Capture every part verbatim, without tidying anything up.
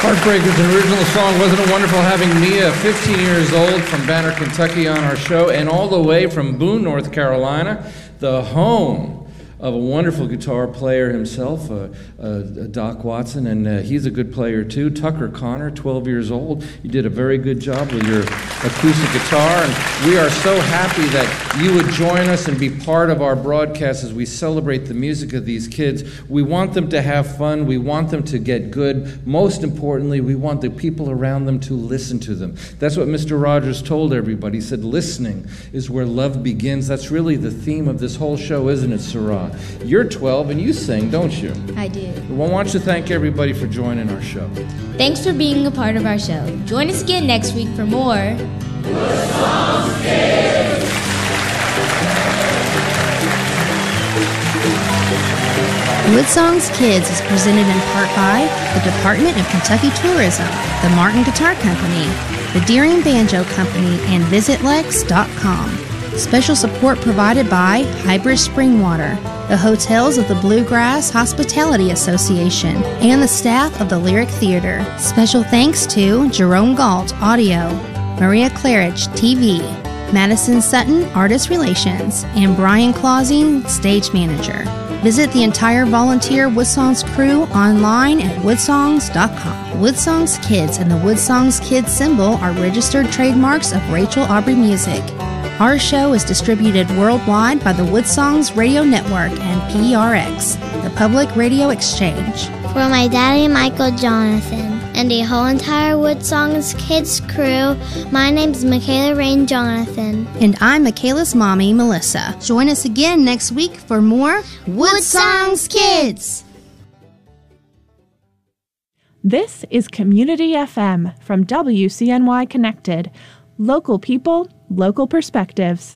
Heartbreakers, an original song. Wasn't it wonderful having Mia, fifteen years old, from Banner, Kentucky, on our show, and all the way from Boone, North Carolina, the home of a wonderful guitar player himself, uh, uh, Doc Watson, and uh, he's a good player too. Tucker Connor, twelve years old. You did a very good job with your acoustic guitar, and we are so happy that you would join us and be part of our broadcast as we celebrate the music of these kids. We want them to have fun. We want them to get good. Most importantly, we want the people around them to listen to them. That's what Mister Rogers told everybody. He said, listening is where love begins. That's really the theme of this whole show, isn't it, Sarah? You're twelve and you sing, don't you? I do. Well, why don't you thank everybody for joining our show? Thanks for being a part of our show. Join us again next week for more Wood Songs Kids. Wood Songs Kids is presented in part by the Department of Kentucky Tourism, the Martin Guitar Company, the Deering Banjo Company, and Visit Lex dot com. Special support provided by Hybrid Springwater, the hotels of the Bluegrass Hospitality Association, and the staff of the Lyric Theater. Special thanks to Jerome Galt, Audio, Maria Claridge, T V, Madison Sutton, Artist Relations, and Brian Clausing, Stage Manager. Visit the entire volunteer Woodsongs crew online at wood songs dot com. Woodsongs Kids and the Woodsongs Kids symbol are registered trademarks of Rachel Aubrey Music. Our show is distributed worldwide by the Woodsongs Radio Network and P R X, the Public Radio Exchange. For my daddy, Michael Jonathan, and the whole entire Woodsongs Kids crew, my name's Michaela Rain Jonathan. And I'm Michaela's mommy, Melissa. Join us again next week for more Woodsongs Kids. This is Community F M from W C N Y Connected. Local people, local perspectives.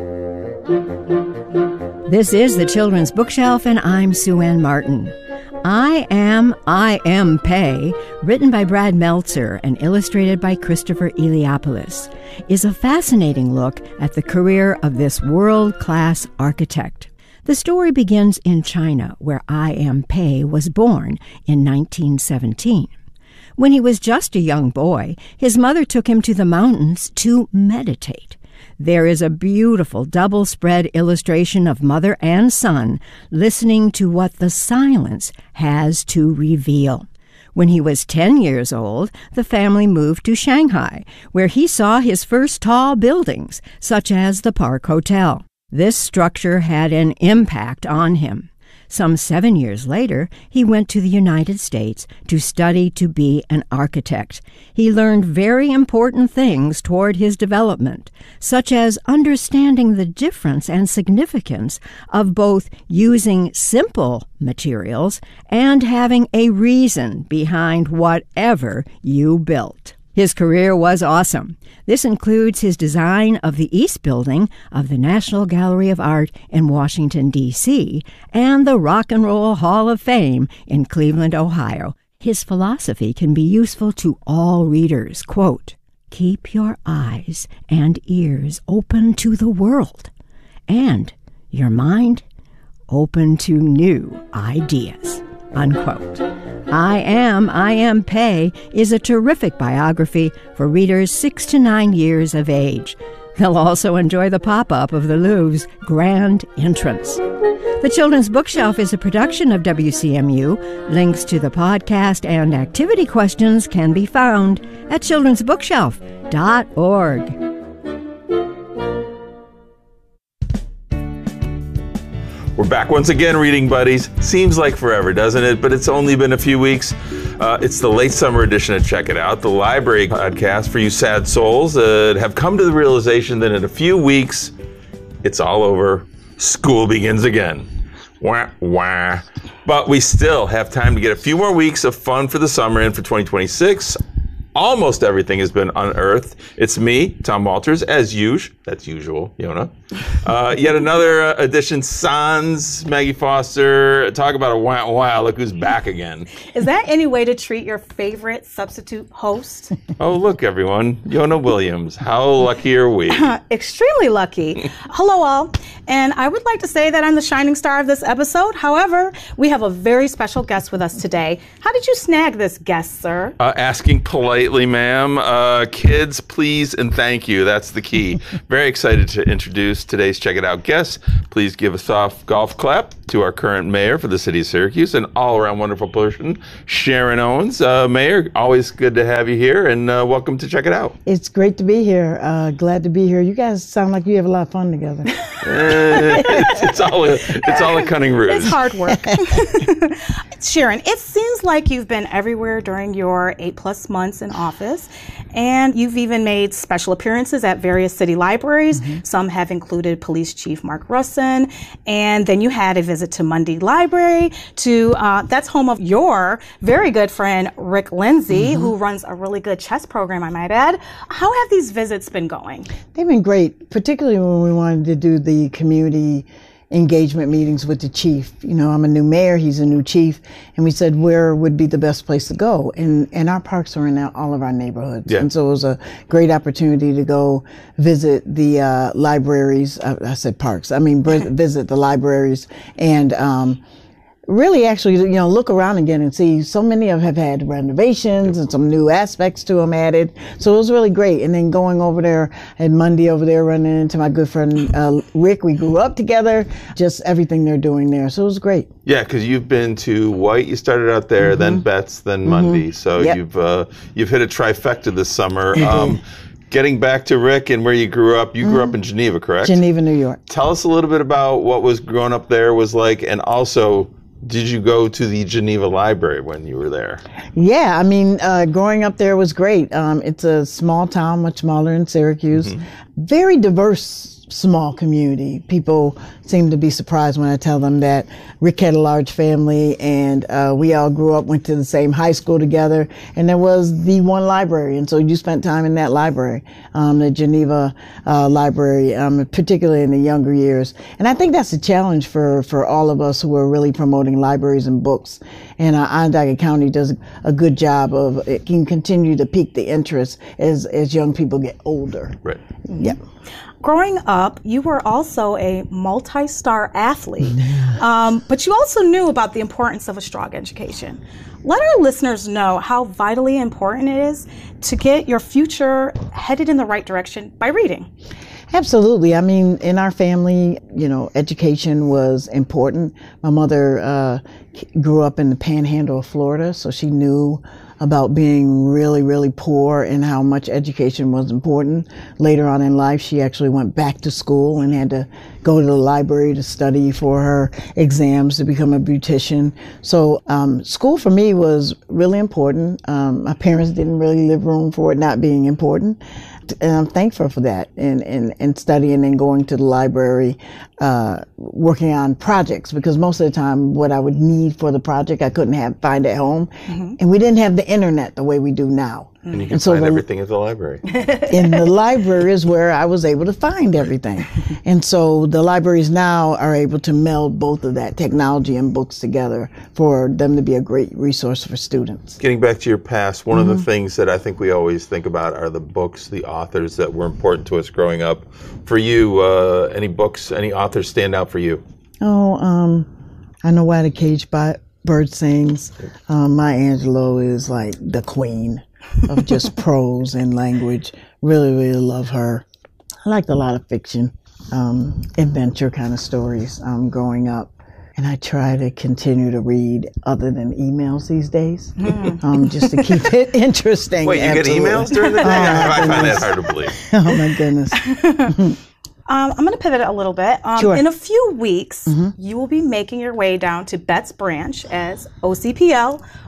This is the Children's Bookshelf, and I'm Sue Ann Martin. I Am, I Am Pei, written by Brad Meltzer and illustrated by Christopher Eliopoulos, is a fascinating look at the career of this world-class architect. The story begins in China, where I Am Pei was born in nineteen seventeen. When he was just a young boy, his mother took him to the mountains to meditate. There is a beautiful double-spread illustration of mother and son listening to what the silence has to reveal. When he was ten years old, the family moved to Shanghai, where he saw his first tall buildings, such as the Park Hotel. This structure had an impact on him. Some seven years later, he went to the United States to study to be an architect. He learned very important things toward his development, such as understanding the difference and significance of both using simple materials and having a reason behind whatever you built. His career was awesome. This includes his design of the East Building of the National Gallery of Art in Washington, D C, and the Rock and Roll Hall of Fame in Cleveland, Ohio. His philosophy can be useful to all readers. Quote, "Keep your eyes and ears open to the world, and your mind open to new ideas." Unquote. I Am, I Am Pei is a terrific biography for readers six to nine years of age. They'll also enjoy the pop-up of the Louvre's grand entrance. The Children's Bookshelf is a production of W C M U. Links to the podcast and activity questions can be found at children's bookshelf dot org. We're back once again, Reading Buddies. Seems like forever, doesn't it? But it's only been a few weeks. Uh, it's the late summer edition of Check It Out, the library podcast for you sad souls that have come to the realization that in a few weeks, it's all over. School begins again. Wah, wah. But we still have time to get a few more weeks of fun for the summer and for twenty twenty-six. almost everything has been unearthed. It's me, Tom Walters, as usual. That's usual, Yona. Uh, yet another uh, edition, Sans, Maggie Foster. Talk about a wow, wow, look who's back again. Is that any way to treat your favorite substitute host? Oh, look, everyone. Yona Williams. How lucky are we? Extremely lucky. Hello, all. And I would like to say that I'm the shining star of this episode. However, we have a very special guest with us today. How did you snag this guest, sir? Uh, asking politely, ma'am. Uh, kids, please, and thank you. That's the key. Very excited to introduce today's Check It Out guest. Please give a soft golf clap to our current mayor for the city of Syracuse, an all-around wonderful person, Sharon Owens. Uh, Mayor, always good to have you here, and uh, welcome to Check It Out. It's great to be here. Uh, glad to be here. You guys sound like you have a lot of fun together. uh, it's, it's all a, it's all a cunning ruse. It's hard work. Sharon, it seems like you've been everywhere during your eight plus months in office, and you've even made special appearances at various city libraries. Mm-hmm. Some have included Police Chief Mark Russin, and then you had a visit to Mundy Library. To uh, that's home of your very good friend Rick Lindsay, mm-hmm. who runs a really good chess program, I might add. How have these visits been going? They've been great, particularly when we wanted to do the community engagement meetings with the chief. You know, I'm a new mayor, he's a new chief, and we said where would be the best place to go, and and our parks are in all of our neighborhoods. Yeah. And so it was a great opportunity to go visit the uh, libraries. I, I said parks, I mean visit the libraries, and um, really actually, you know, look around again and see so many of them have had renovations and some new aspects to them added. So it was really great. And then going over there, I had Monday over there running into my good friend uh, Rick. We grew up together, just everything they're doing there. So it was great. Yeah, because you've been to White, you started out there, mm-hmm. then Betts, then mm-hmm. Mundy. So yep. you've uh, you've hit a trifecta this summer. Um, getting back to Rick and where you grew up, you mm-hmm. grew up in Geneva, correct? Geneva, New York. Tell us a little bit about what was growing up there was like, and also, did you go to the Geneva Library when you were there? Yeah, I mean, uh, growing up there was great. Um, it's a small town, much smaller than Syracuse. Mm-hmm. Very diverse, small community. People seem to be surprised when I tell them that Rick had a large family, and uh, we all grew up, went to the same high school together, and there was the one library, and so you spent time in that library, um, the Geneva uh, Library, um, particularly in the younger years. And I think that's a challenge for, for all of us who are really promoting libraries and books. And uh, Onondaga County does a good job of, it can continue to pique the interest as, as young people get older. Right. Yeah. Growing up, you were also a multi-star athlete, um, but you also knew about the importance of a strong education. Let our listeners know how vitally important it is to get your future headed in the right direction by reading. Absolutely. I mean, in our family, you know, education was important. My mother uh, grew up in the panhandle of Florida, so she knew about being really, really poor and how much education was important. Later on in life, she actually went back to school and had to go to the library to study for her exams to become a beautician. So um, school for me was really important. Um, my parents didn't really leave room for it not being important. And I'm thankful for that, and, and, and studying and going to the library, uh, working on projects, because most of the time what I would need for the project I couldn't have find at home. Mm-hmm. And we didn't have the internet the way we do now. And you can and so find the, everything at the library. In the library is where I was able to find everything. And so the libraries now are able to meld both of that, technology and books, together for them to be a great resource for students. Getting back to your past, one mm-hmm. of the things that I think we always think about are the books, the authors that were important to us growing up. For you, uh, any books, any authors stand out for you? Oh, um, I Know Why the Caged Bird Sings. Um, Maya Angelou is like the queen of just prose and language. Really, really love her. I liked a lot of fiction, um, adventure kind of stories um, growing up. And I try to continue to read other than emails these days, mm. um, just to keep it interesting. Wait, you Absolutely. Get emails during the day? Oh, I find that hard to believe. Oh, my goodness. Um, I'm going to pivot a little bit. Um, sure. In a few weeks, mm-hmm. you will be making your way down to Betts Branch as O C P L,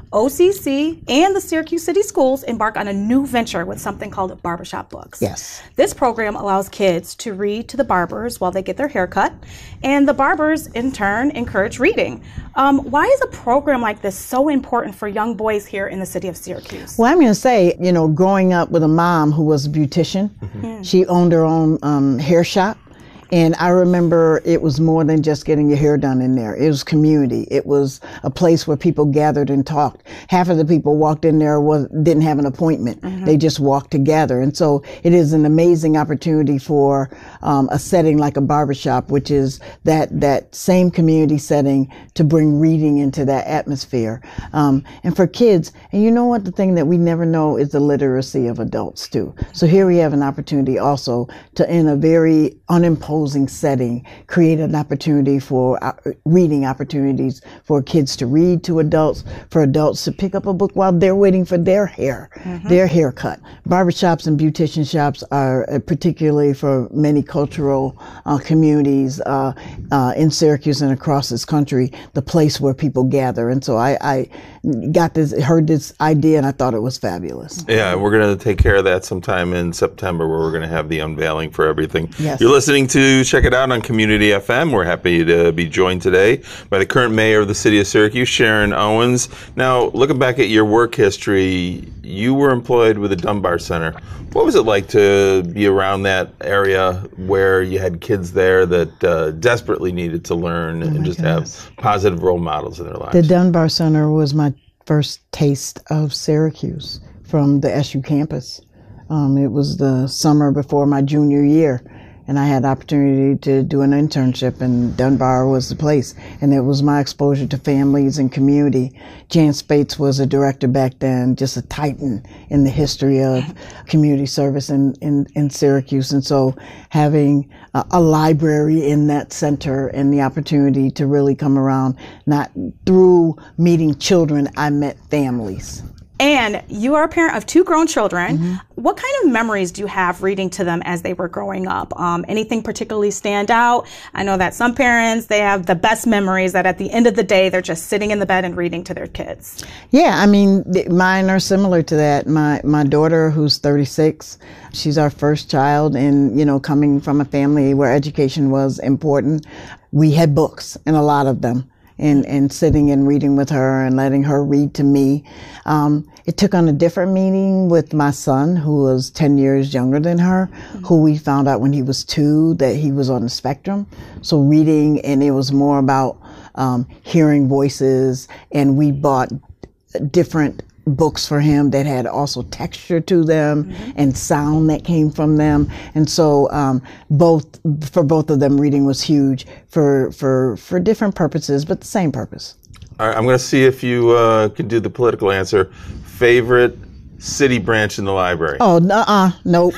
O C C and the Syracuse City Schools embark on a new venture with something called Barbershop Books. Yes. This program allows kids to read to the barbers while they get their hair cut, and the barbers, in turn, encourage reading. Um, why is a program like this so important for young boys here in the city of Syracuse? Well, I'm going to say, you know, growing up with a mom who was a beautician, mm-hmm. she owned her own um, hair shop. And I remember it was more than just getting your hair done in there. It was community. It was a place where people gathered and talked. Half of the people walked in there was, didn't have an appointment. Mm-hmm. They just walked together. And so it is an amazing opportunity for um, a setting like a barbershop, which is that, that same community setting to bring reading into that atmosphere. Um, and for kids, and you know what, the thing that we never know is the literacy of adults too. So here we have an opportunity also to, in a very unimposed setting, create an opportunity for uh, reading opportunities for kids to read to adults, for adults to pick up a book while they're waiting for their hair, mm-hmm. their haircut. Barbershops and beautician shops are uh, particularly for many cultural uh, communities uh, uh, in Syracuse and across this country, the place where people gather. And so I, I got this, heard this idea, and I thought it was fabulous. Yeah, we're going to take care of that sometime in September, where we're going to have the unveiling for everything. Yes. You're listening to Check It Out on Community F M. We're happy to be joined today by the current mayor of the city of Syracuse, Sharon Owens. Now, looking back at your work history, you were employed with the Dunbar Center. What was it like to be around that area where you had kids there that uh, desperately needed to learn oh and just goodness. have positive role models in their lives? The Dunbar Center was my first taste of Syracuse from the S U campus. Um, it was the summer before my junior year. And I had the opportunity to do an internship, and Dunbar was the place. And it was my exposure to families and community. Jan Spates was a director back then, just a titan in the history of community service in, in, in Syracuse. And so having a, a library in that center and the opportunity to really come around, not through meeting children, I met families. And you are a parent of two grown children. Mm-hmm. What kind of memories do you have reading to them as they were growing up? Um, anything particularly stand out? I know that some parents, they have the best memories that at the end of the day, they're just sitting in the bed and reading to their kids. Yeah, I mean, th- mine are similar to that. My my daughter, who's thirty-six, she's our first child, and, you know, coming from a family where education was important, we had books, and a lot of them. And, and sitting and reading with her and letting her read to me. Um, it took on a different meaning with my son, who was ten years younger than her, mm-hmm. who we found out when he was two that he was on the spectrum. So reading, and it was more about um, hearing voices, and we bought different books for him that had also texture to them mm-hmm. and sound that came from them. And so um, both for both of them, reading was huge for for for different purposes, but the same purpose. All right, I'm going to see if you uh, can do the political answer. Favorite city branch in the library? Oh, uh-uh, nope.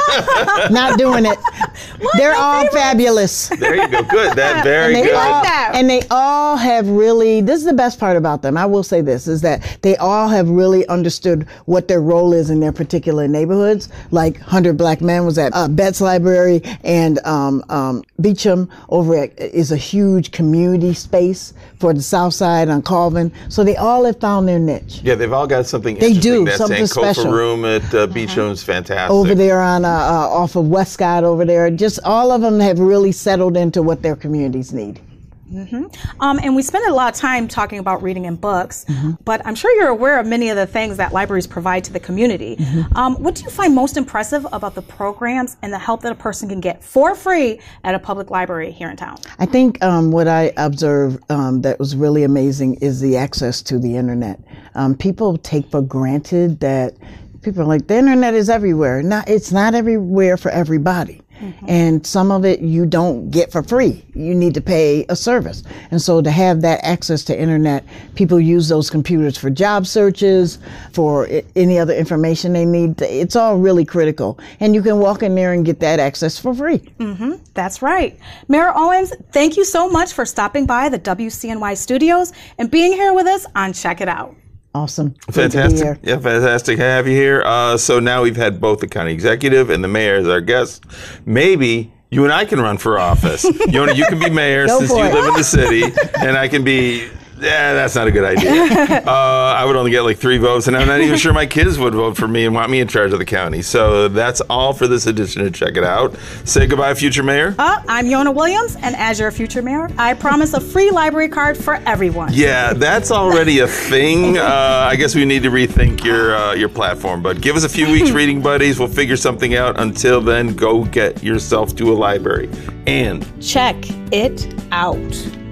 Not doing it. What? They're No all favorites? fabulous. There you go. Good. That very And they good. all, that. and they all have really, this is the best part about them, I will say this, is that they all have really understood what their role is in their particular neighborhoods. Like one hundred Black Men was at uh, Betts Library, and um, um, Beecham over at, is a huge community space for the South Side on Colvin. So they all have found their niche. Yeah, they've all got something They interesting. do, That something Sankofa special. room at uh, Beecham's fantastic. Over there on uh, uh, off of Westcott over there, just all of them have really settled into what their communities need. Mm-hmm. Um, and we spend a lot of time talking about reading in books, Mm-hmm. but I'm sure you're aware of many of the things that libraries provide to the community. Mm-hmm. Um, what do you find most impressive about the programs and the help that a person can get for free at a public library here in town? I think um, what I observed um, that was really amazing is the access to the internet. Um, people take for granted that people are like, the internet is everywhere. Not, it's not everywhere for everybody. Mm-hmm. And some of it you don't get for free. You need to pay a service. And so to have that access to internet, people use those computers for job searches, for I- any other information they need. It's all really critical. And you can walk in there and get that access for free. Mm-hmm. That's right. Mayor Owens, thank you so much for stopping by the W C N Y studios and being here with us on Check It Out. Awesome. Good to be Fantastic. here. Yeah, fantastic to have you here. Uh, so now we've had both the county executive and the mayor as our guests. Maybe you and I can run for office. You know, you can be mayor Go since for you it. live in the city, and I can be Yeah, that's not a good idea. uh, I would only get like three votes, and I'm not even sure my kids would vote for me and want me in charge of the county. So that's all for this edition of Check It Out. Say goodbye, future mayor. Uh, I'm Yona Williams, and as your future mayor, I promise a free library card for everyone. Yeah, that's already a thing. Uh, I guess we need to rethink your uh, your platform. But give us a few weeks, reading buddies. We'll figure something out. Until then, go get yourself to a library and check it out.